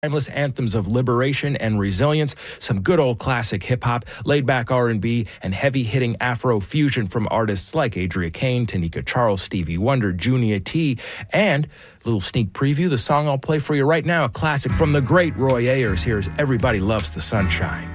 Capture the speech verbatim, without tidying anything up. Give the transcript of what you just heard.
timeless anthems of liberation and resilience, some good old classic hip-hop, laid-back R and B, and heavy-hitting Afro-fusion from artists like Adria Kane, Tanika Charles, Stevie Wonder, Junia T, and little sneak preview, the song I'll play for you right now, a classic from the great Roy Ayers. Here's Everybody Loves the Sunshine.